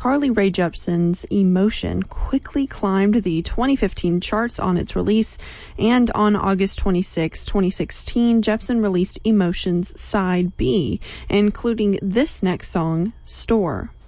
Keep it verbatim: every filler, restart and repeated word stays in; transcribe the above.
Carly Rae Jepsen's Emotion quickly climbed the twenty fifteen charts on its release, and on August twenty-sixth, twenty sixteen, Jepsen released Emotion's Side B, including this next song, Store.